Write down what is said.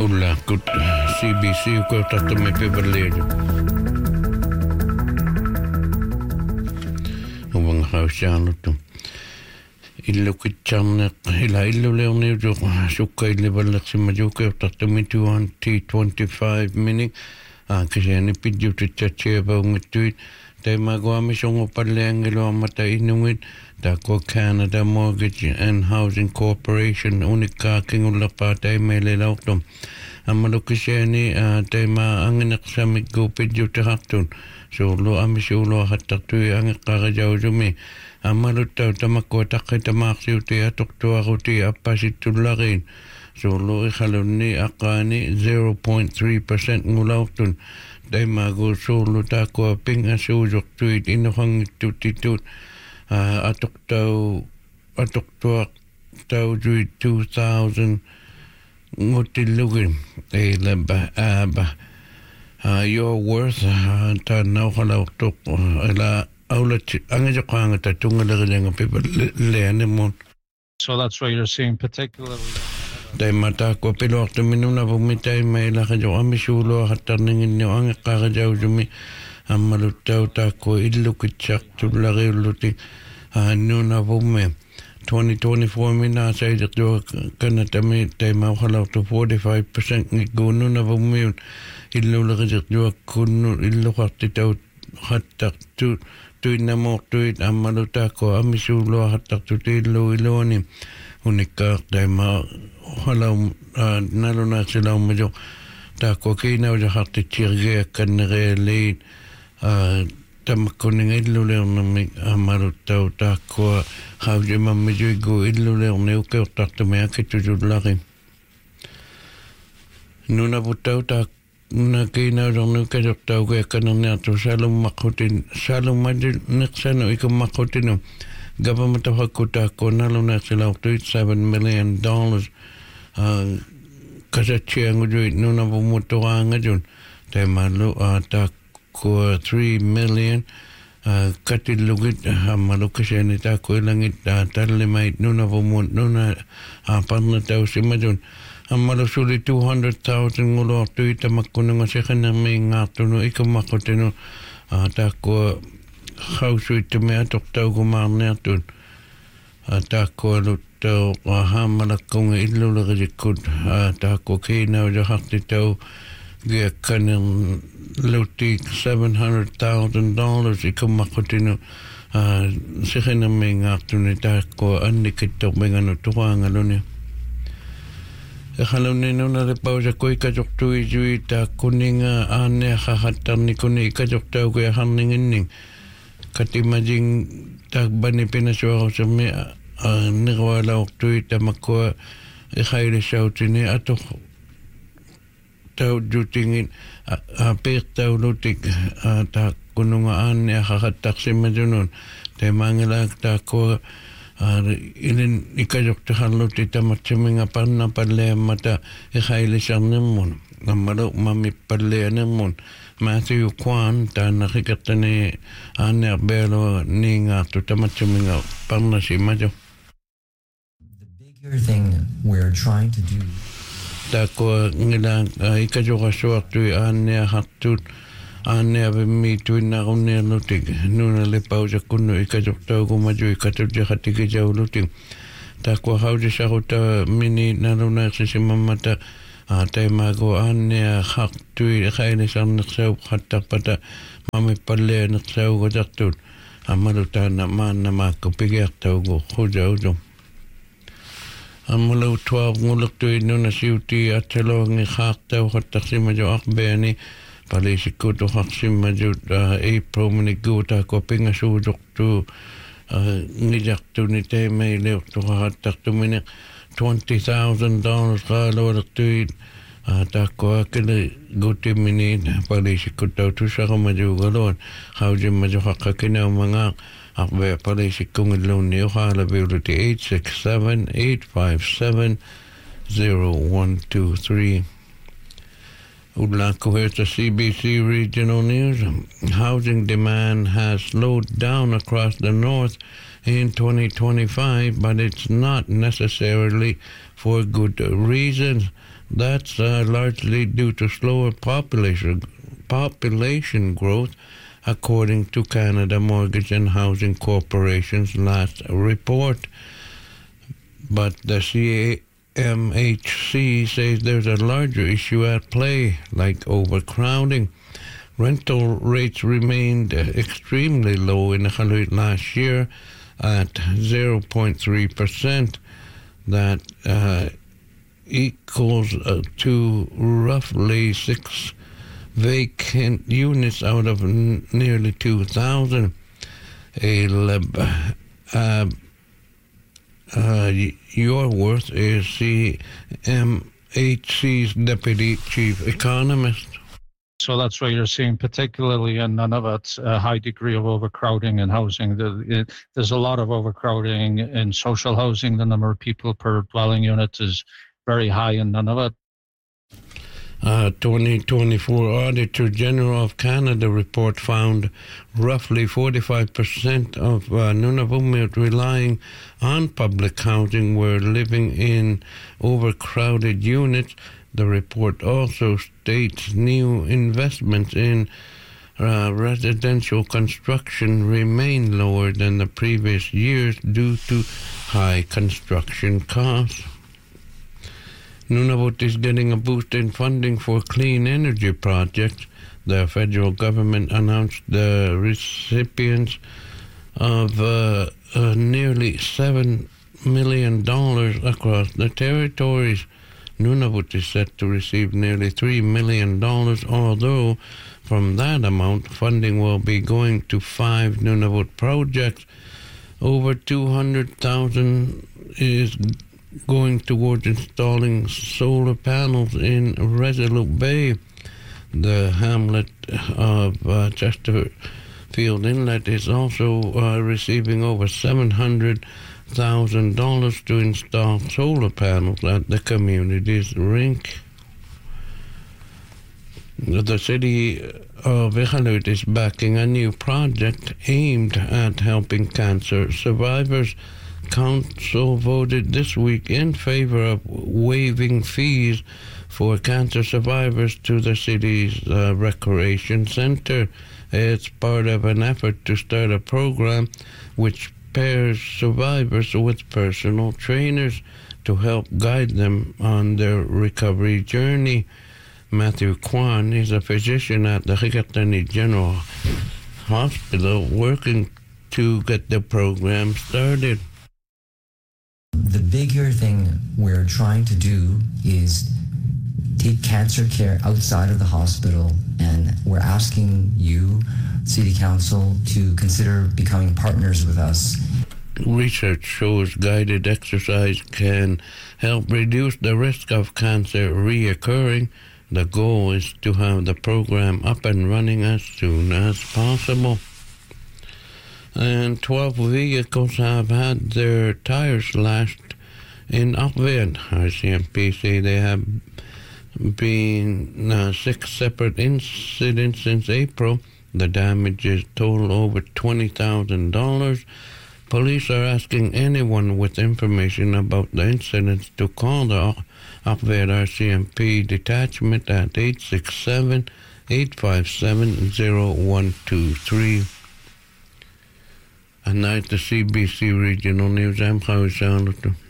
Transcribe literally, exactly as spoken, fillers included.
Ulla kut C B C ko tatame peberlejo. Ubang hausiano tu. Illo kitchanne ila illo leone jo sukka ille ballaksi majuke tatame twenty twenty-five mini a kiseni pidju tchache ba ngituit te magwami songo palengelo mata inuit da ko Canada Mortgage and Housing Corporation unika kingulla pa te mele lauktom amalo kiseni te ma anginak samik go pidju taktun so lo amisulo hatta tu ang qarajawjumi amalo ta tamako takita maksiu te atokto aruti appasitullarin so lo ikhaluni aqani zero point three percent ngulautun dai mago so lo ta ko ping asu jok tuit inohang tutitut atokto atokto tau juit two thousand ngotilugin e lamba aba your worth ta no khala tok ala aulat anga jokanga ta tungalanga people leane mon. So that's why you're seeing particularly dai mata ko pelo to minuna bo mitai mai la ka jo amisulo hatar ningin no ang ka ka jo jumi amalu tau ta ko illu kitchak tu la geluti anuna bo me twenty twenty-four mina sai de jo kana tami tai ma khala to forty-five percent ni go nuna bo me illu la ka jo kunu illu khatti tau hatta tu tu na mo tu amalu ta ko amisulo hatar tu illu iloni unika dai ma halau naluna silau majo ta ko kina o hatti tirge kanre le tam koning illu le mi amaru tau ta ko hauje mam majo go illu le ne ko ta to me ke tu lari nuna butau ta na kina o no ke ta ko kanne to salum makotin salum majo nixano ikum makotino government of Hakuta Konaluna Silau seven million dollars uh Kasachiang Juit Nuna Mutuangajun Temalu Ata ko three million uh Katilugit Hamalukashanita Koilangit Talimite Nuna Vumut Nuna Aparna Tausimajun Amalusuli two hundred thousand Mulo Tuita Makunanga Sekana Ming Atunu Ikamakotino Ata ko Hausu te mea tok tau ko maarnea tun. A tā ko alu tau a hamala konga illu la rejikut. A tā ko kina o jahakti tau gea kanin lauti seven hundred thousand dollars i ka makotino. A sikina me ngātuni tā ko anikit tau me ngano tuanga luni. E halone nuna le pausa koi ka jok tui jui tā kuninga ane hahatar ni kuni ka jok tau koe hanninginning. Kati majing tak bani pinasuaro sa me nirwala oktui tamakua e khaile sautini ato tau jutingin a pek tau lutik ta kununga ane hakatak si majunon te mangila ta ko ilin ikajok tahaluti tamatsuminga panna palle mata e khaile sarnimun namalo mami palle nemon Matthew Kwan ta nakikatani ane belo ninga tu tamatsuminga panna si majo. The bigger thing we're trying to do ta ko ngila ikajoka suatu ane hatut ane ave mi tu na une lutik nuna le pausa kunu ikajok tau ko majo ikatu jahati ke jau lutik ta ko hauja sahuta mini naruna sisimamata a te mago ane hak tui khaile san nxau hatta pata mami palle nxau go datun amalu tana mana ma ko pigerta go khujau jo amalu twelve nguluk tui nuna siuti atelo ngi khakta hatta sima jo akbeni palisi ko to haksima jo April mini go ta ko pinga su doktu ni jaktu ni te me le to hatta tu mini twenty thousand dollars qalo tuit ta ko akele gote mini palisi ko tau tu sa ma ju galon hauji ma ju hakka kina manga akbe palisi ko ngilon ni hala biuti eight six seven eight five seven zero one two three Udlako here's C B C Regional News. Housing demand has slowed down across the north in twenty twenty-five, but it's not necessarily for good reasons. That's uh, largely due to slower population population growth, according to Canada Mortgage and Housing Corporation's last report. But the C A M H C says there's a larger issue at play, like overcrowding. Rental rates remained extremely low in Iqaluit last year at zero point three percent. That uh, equals uh, to roughly six vacant units out of n- nearly two thousand. A lab, uh, uh, Yorworth is C M H C's Deputy Chief Economist. So that's why you're seeing, particularly in Nunavut, a high degree of overcrowding in housing. The, it, there's a lot of overcrowding in social housing. The number of people per dwelling unit is very high in Nunavut. Uh, twenty twenty-four Auditor General of Canada report found roughly forty-five percent of uh, Nunavummiut relying on public housing were living in overcrowded units. The report also states new investments in uh, residential construction remain lower than the previous years due to high construction costs. Nunavut is getting a boost in funding for clean energy projects. The federal government announced the recipients of uh, uh, nearly seven million dollars across the territories. Nunavut is set to receive nearly three million dollars, although from that amount, funding will be going to five Nunavut projects. Over two hundred thousand dollars is going towards installing solar panels in Resolute Bay. The hamlet of uh, Chesterfield Inlet is also uh, receiving over seven hundred thousand dollars to install solar panels at the community's rink. The city of Iqaluit is backing a new project aimed at helping cancer survivors. Council voted this week in favor of waiving fees for cancer survivors to the city's uh, recreation center. It's part of an effort to start a program which pairs survivors with personal trainers to help guide them on their recovery journey. Matthew Kwan is a physician at the Qikiqtani General Hospital working to get the program started. The bigger thing we're trying to do is take cancer care outside of the hospital, and we're asking you, City Council, to consider becoming partners with us. Research shows guided exercise can help reduce the risk of cancer reoccurring. The goal is to have the program up and running as soon as possible. And twelve vehicles have had their tires slashed in Upved. R C M P say they have been uh, six separate incidents since April. The damage is total over twenty thousand dollars. Police are asking anyone with information about the incidents to call the Upved R C M P detachment at eight six seven, eight five seven, zero one two three. And now the C B C Regional News. I'm Howie Charlotte.